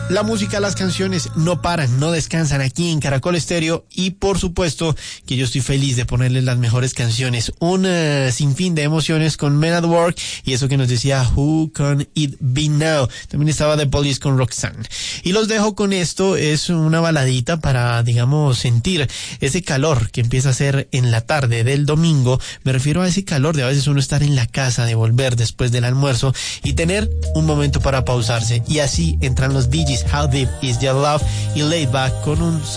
La música, las canciones no paran, no descansan aquí en Caracol Estéreo y por supuesto que yo estoy feliz de ponerles las mejores canciones. Un sinfín de emociones con Men at Work y eso que nos decía Who Can It Be Now. También estaba The Police con Roxanne. Y los dejo con esto, es una baladita para, digamos, sentir ese calor que empieza a ser en la tarde del domingo. Me refiero a ese calor de a veces uno estar en la casa, de volver después del almuerzo y tener un momento para pausarse. Y así entran los Bee Gees, How Deep Is Your Love y Laid Back con un